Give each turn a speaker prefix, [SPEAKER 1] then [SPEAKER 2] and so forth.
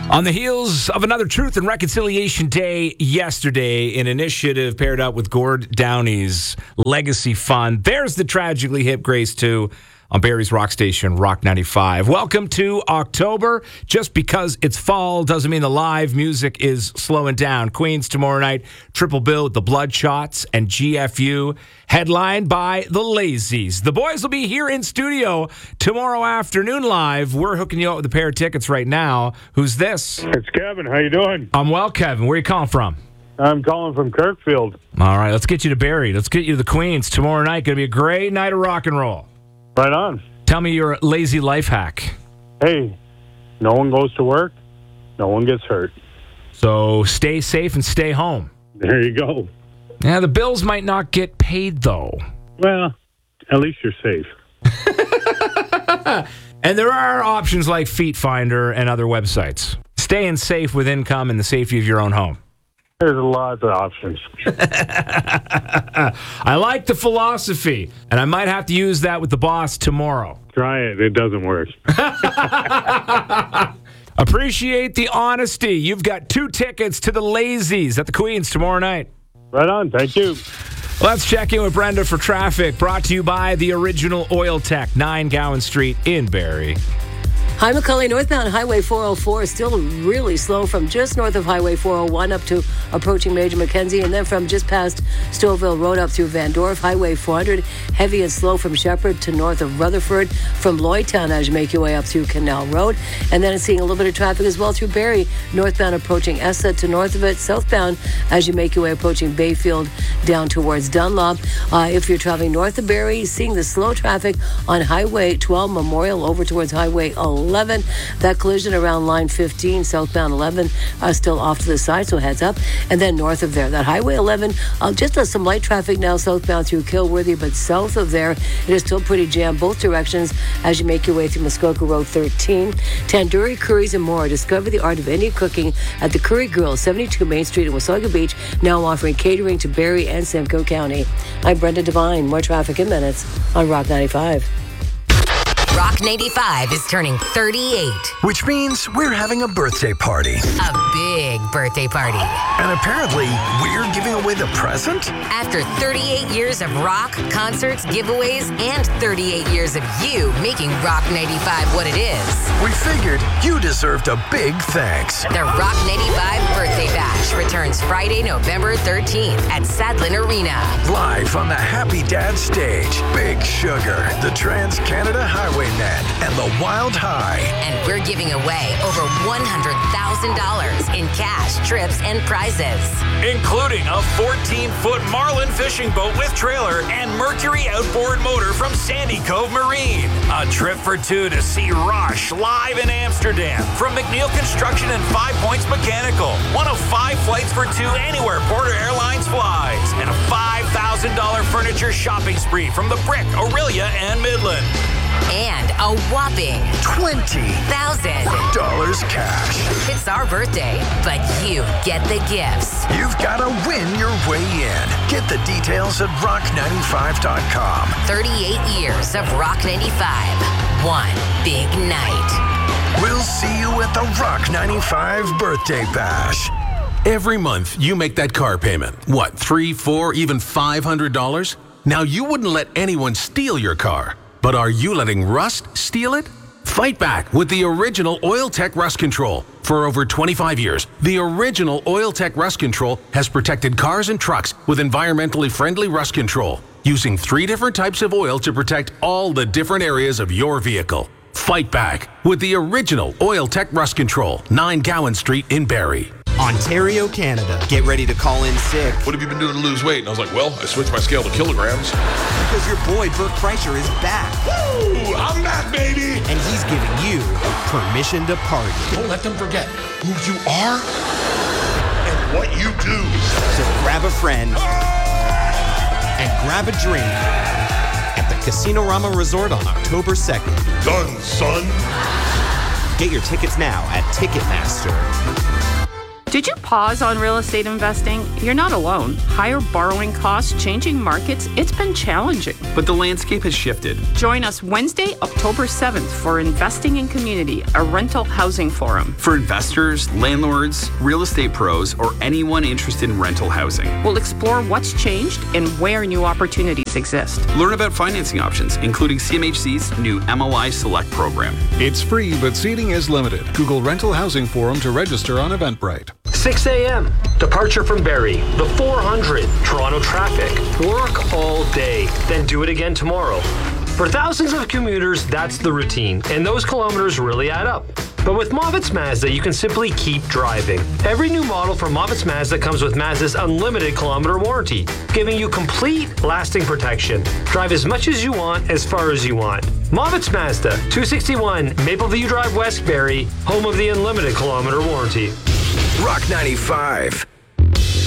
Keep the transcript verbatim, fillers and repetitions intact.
[SPEAKER 1] On the heels of another Truth and Reconciliation Day yesterday, an initiative paired up with Gord Downey's Legacy Fund. There's the Tragically Hip Grace two on Barrie's Rock Station, Rock ninety-five. Welcome to October. Just because it's fall doesn't mean the live music is slowing down. Queens tomorrow night, triple bill with the Bloodshots and G F U, headlined by the Lazies. The boys will be here in studio tomorrow afternoon live. We're hooking you up with a pair of tickets right now. Who's this?
[SPEAKER 2] It's Kevin. How you doing?
[SPEAKER 1] I'm well, Kevin. Where are you calling from?
[SPEAKER 2] I'm calling from Kirkfield.
[SPEAKER 1] All right, let's get you to Barrie. Let's get you to the Queens tomorrow night. Going to be a great night of rock and roll.
[SPEAKER 2] Right on.
[SPEAKER 1] Tell me your lazy life hack.
[SPEAKER 2] Hey, no one goes to work, no one gets hurt.
[SPEAKER 1] So stay safe and stay home.
[SPEAKER 2] There you go.
[SPEAKER 1] Yeah, the bills might not get paid, though.
[SPEAKER 2] Well, at least you're safe.
[SPEAKER 1] And there are options like Feet Finder and other websites. Staying safe with income and the safety of your own home.
[SPEAKER 2] There's lots of options.
[SPEAKER 1] I like the philosophy, and I might have to use that with the boss tomorrow.
[SPEAKER 2] Try it. It doesn't work.
[SPEAKER 1] Appreciate the honesty. You've got two tickets to the Lazies at the Queens tomorrow night.
[SPEAKER 2] Right on. Thank you.
[SPEAKER 1] Let's check in with Brenda for traffic. Brought to you by the Original Oil Tech, nine Gowan Street in Barrie.
[SPEAKER 3] Hi, McCully. Northbound Highway four oh four is still really slow from just north of Highway four oh one up to approaching Major Mackenzie, and then from just past Stouffville Road up through Van Dorp. Highway four hundred, heavy and slow from Shepherd to north of Rutherford, from Lloydtown as you make your way up through Canal Road. And then it's seeing a little bit of traffic as well through Barrie, northbound approaching Essa to north of it, southbound as you make your way approaching Bayfield down towards Dunlop. Uh, if you're traveling north of Barrie, seeing the slow traffic on Highway twelve Memorial over towards Highway eleven. That collision around line fifteen, southbound eleven, are still off to the side, so heads up. And then north of there, that Highway eleven, uh, just uh, some light traffic now southbound through Kilworthy, but south of there, it is still pretty jammed both directions as you make your way through Muskoka Road thirteen. Tandoori curries and more. Discover the art of Indian cooking at the Curry Grill, seventy-two Main Street in Wasaga Beach, now offering catering to Barrie and Simcoe County. I'm Brenda Devine. More traffic in minutes on Rock ninety-five.
[SPEAKER 4] Rock ninety-five is turning thirty-eight.
[SPEAKER 5] Which means we're having a birthday party.
[SPEAKER 4] A big birthday party.
[SPEAKER 5] And apparently, we're giving away the present?
[SPEAKER 4] After thirty-eight years of rock, concerts, giveaways, and thirty-eight years of you making Rock ninety-five what it is,
[SPEAKER 5] we figured you deserved a big thanks.
[SPEAKER 4] The Rock ninety-five Birthday Bash returns Friday, November thirteenth at Sadlin Arena.
[SPEAKER 5] Live on the Happy Dad stage, Big Sugar, the Trans-Canada Highway Net, and the Wild High.
[SPEAKER 4] And we're giving away over one hundred thousand dollars in cash, trips, and prizes.
[SPEAKER 6] Including a fourteen-foot Marlin fishing boat with trailer and Mercury outboard motor from Sandy Cove Marine. A trip for two to see Rush live in Amsterdam from McNeil Construction and Five Points Mechanical. One of five flights for two anywhere Porter Airlines flies. And a five thousand dollars furniture shopping spree from The Brick, Aurelia, and Midland.
[SPEAKER 4] And a whopping
[SPEAKER 5] twenty
[SPEAKER 4] thousand
[SPEAKER 5] dollars cash.
[SPEAKER 4] It's our birthday, but you get the gifts.
[SPEAKER 5] You've got to win your way in. Get the details at rock ninety-five dot com.
[SPEAKER 4] thirty-eight years of Rock ninety-five. One big night.
[SPEAKER 5] We'll see you at the Rock ninety-five Birthday Bash.
[SPEAKER 7] Every month, you make that car payment. What, three, four, even five hundred dollars? Now, you wouldn't let anyone steal your car. But are you letting rust steal it? Fight back with the Original Oil Tech Rust Control. For over twenty-five years, the Original Oil Tech Rust Control has protected cars and trucks with environmentally friendly rust control, using three different types of oil to protect all the different areas of your vehicle. Fight back with the Original Oil Tech Rust Control, nine Gowan Street in Barrie.
[SPEAKER 8] Ontario, Canada. Get ready to call in sick.
[SPEAKER 9] What have you been doing to lose weight? And I was like, well, I switched my scale to kilograms.
[SPEAKER 8] Because your boy, Bert Kreischer, is back.
[SPEAKER 9] Woo! I'm back, baby!
[SPEAKER 8] And he's giving you permission to party.
[SPEAKER 9] Don't let them forget who you are and what you do.
[SPEAKER 8] So grab a friend and grab a drink at the Casino-Rama Resort on October second.
[SPEAKER 9] Done, son.
[SPEAKER 8] Get your tickets now at Ticketmaster.
[SPEAKER 10] Did you pause on real estate investing? You're not alone. Higher borrowing costs, changing markets, it's been challenging.
[SPEAKER 11] But the landscape has shifted.
[SPEAKER 10] Join us Wednesday, October seventh for Investing in Community, a rental housing forum.
[SPEAKER 11] For investors, landlords, real estate pros, or anyone interested in rental housing.
[SPEAKER 10] We'll explore what's changed and where new opportunities exist.
[SPEAKER 11] Learn about financing options, including C M H C's new M L I Select program.
[SPEAKER 12] It's free, but seating is limited. Google Rental Housing Forum to register on Eventbrite.
[SPEAKER 13] six a.m. Departure from Barrie. The four hundred. Toronto traffic. Work all day. Then do it again tomorrow. For thousands of commuters, that's the routine. And those kilometers really add up. But with Movitz Mazda, you can simply keep driving. Every new model from Movitz Mazda comes with Mazda's unlimited kilometer warranty, giving you complete lasting protection. Drive as much as you want, as far as you want. Movitz Mazda, two sixty-one Mapleview Drive, West Barrie, home of the unlimited kilometer warranty.
[SPEAKER 5] Rock ninety-five.